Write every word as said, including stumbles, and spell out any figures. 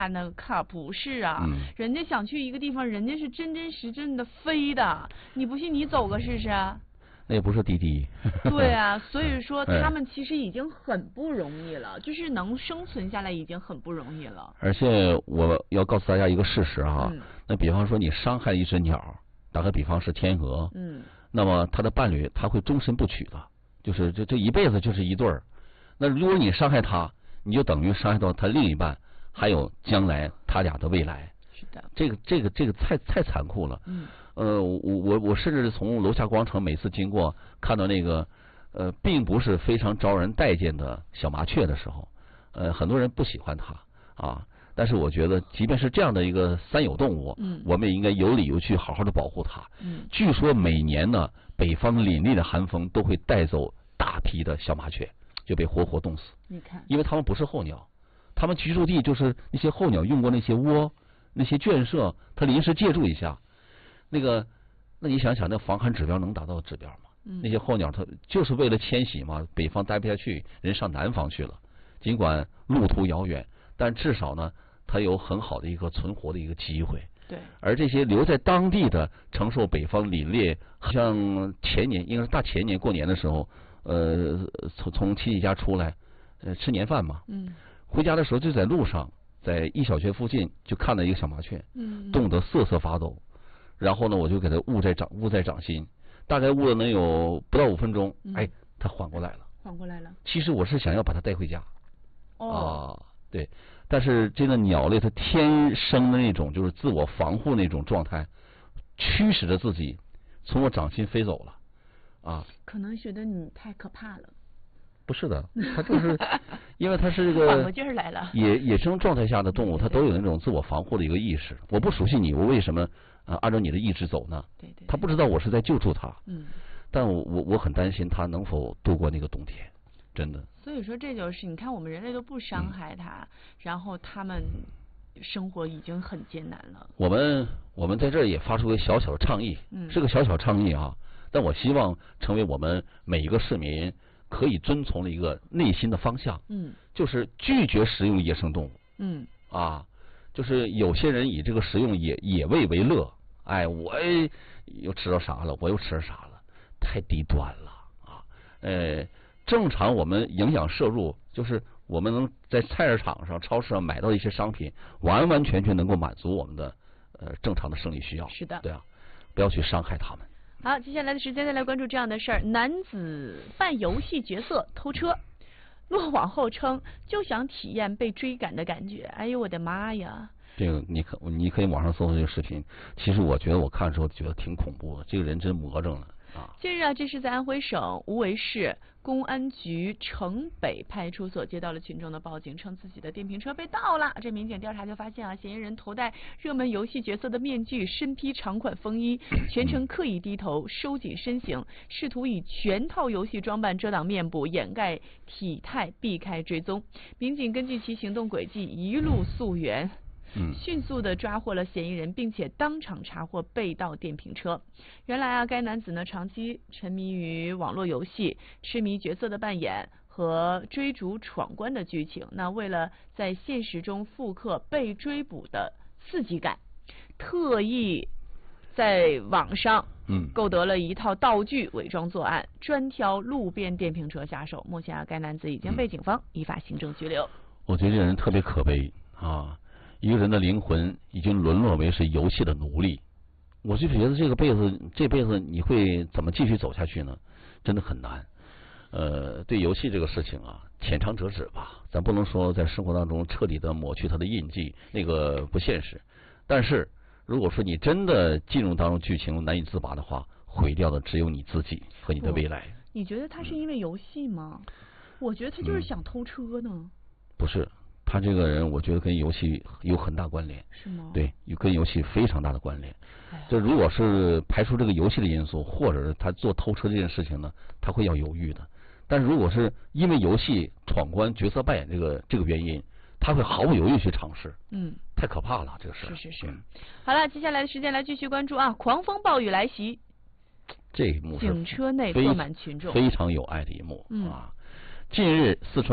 那可不是啊、 嗯， 人家想去一个地方，人家是真真实真的飞的，你不信你走个试试。 那也不是滴滴。 对啊，所以说哎他们其实已经很不容易了，就是能生存下来已经很不容易了。 而且我要告诉大家一个事实啊， 嗯、 那比方说你伤害一只鸟，打个比方是天鹅， 嗯， 那么他的伴侣他会终身不娶的，就是这这一辈子就是一对儿。那如果你伤害他，你就等于伤害到他另一半，还有将来他俩的未来。 是的， 这个这个这个太太残酷了。 嗯， 呃，我我我甚至从楼下广场每次经过，看到那个呃，并不是非常招人待见的小麻雀的时候，呃，很多人不喜欢它啊。但是我觉得，即便是这样的一个三有动物， 嗯， 我们也应该有理由去好好的保护它。 嗯， 据说每年呢，北方凛冽的寒风都会带走大批的小麻雀，就被活活冻死。 你看， 因为它们不是候鸟，它们居住地就是那些候鸟用过那些窝、那些圈舍，它临时借住一下。那个，那你想想，那防寒指标能达到指标吗？ 嗯、 那些候鸟它就是为了迁徙嘛，北方待不下去，人上南方去了。尽管路途遥远，但至少呢，它有很好的一个存活的一个机会。 对。 而这些留在当地的，承受北方凛冽，像前年应该是大前年过年的时候，呃，从从亲戚家出来，呃，吃年饭嘛。 嗯。 回家的时候就在路上，在一小学附近就看到一个小麻雀， 嗯， 冻得瑟瑟发抖。然后呢，我就给它捂在掌捂在掌心，大概捂了能有不到五分钟， 嗯、 哎，它缓过来了。 缓过来了。 其实我是想要把它带回家。 哦。 啊，对。但是这个鸟类它天生的那种就是自我防护那种状态，驱使着自己从我掌心飞走了。啊。 可能觉得你太可怕了。 不是的，它就是因为它是这个缓过劲儿来了。 野野生状态下的动物，它都有那种自我防护的一个意识。我不熟悉你，我为什么呃按照你的意志走呢？ 对 对, 对。 他不知道我是在救助他。 嗯。 但我我我很担心他能否度过那个冬天，真的。 所以说这就是你看我们人类都不伤害它，嗯、然后他们生活已经很艰难了。 我们我们在这儿也发出个小小的倡议， 嗯、 是个小小倡议啊，但我希望成为我们每一个市民可以遵从的一个内心的方向。 嗯。 就是拒绝食用野生动物。 嗯。啊， 就是有些人以这个食用野野味为乐，哎，我又吃到啥了，我又吃到啥了，太低端了啊！呃，正常我们营养摄入，就是我们能在菜市场上、超市上买到一些商品，完完全全能够满足我们的呃正常的生理需要。 是的。 对啊，不要去伤害他们。 好，接下来的时间再来关注这样的事儿：男子扮游戏角色偷车，落网后称就想体验被追赶的感觉。哎呦我的妈呀！ 这个你可你可以网上搜搜这个视频。其实我觉得我看的时候觉得挺恐怖的，这个人真魔怔了啊！ 近日啊，这是在安徽省无为市公安局城北派出所接到了群众的报警，称自己的电瓶车被盗了。这民警调查就发现啊，嫌疑人头戴热门游戏角色的面具，身披长款风衣，全程刻意低头，收紧身形，试图以全套游戏装扮遮挡面部，掩盖体态，避开追踪。民警根据其行动轨迹，一路溯源。 嗯， 迅速的抓获了嫌疑人，并且当场查获被盗电瓶车。原来啊，该男子呢长期沉迷于网络游戏，痴迷角色的扮演和追逐闯关的剧情。那为了在现实中复刻被追捕的刺激感，特意在网上嗯购得了一套道具，伪装作案，专挑路边电瓶车下手。目前啊，该男子已经被警方依法行政拘留。 我觉得这个人特别可悲啊。一个人的灵魂已经沦落为是游戏的奴隶，我就觉得这个辈子这辈子你会怎么继续走下去呢？真的很难。呃，对游戏这个事情啊，浅尝辄止吧，咱不能说在生活当中彻底的抹去它的印记，那个不现实。但是如果说你真的进入当中剧情难以自拔的话，毁掉的只有你自己和你的未来。 你觉得他是因为游戏吗？嗯、我觉得他就是想偷车呢。嗯、 不是。他这个人，我觉得跟游戏有很大关联。 是吗？ 对，有跟游戏非常大的关联。这如果是排除这个游戏的因素，或者是他做偷车这件事情呢，他会要犹豫的。但是如果是因为游戏闯关、角色扮演这个这个原因，他会毫不犹豫去尝试。 嗯， 太可怕了，这个事。 是是是。 嗯、 好了，接下来的时间来继续关注啊，狂风暴雨来袭， 这一幕是警车内坐满群众， 非常有爱的一幕、 嗯、 啊。近日四川